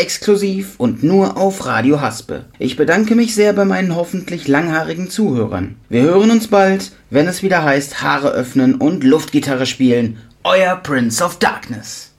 exklusiv und nur auf Radio Haspe. Ich bedanke mich sehr bei meinen hoffentlich langhaarigen Zuhörern. Wir hören uns bald, wenn es wieder heißt Haare öffnen und Luftgitarre spielen. Euer Prince of Darkness.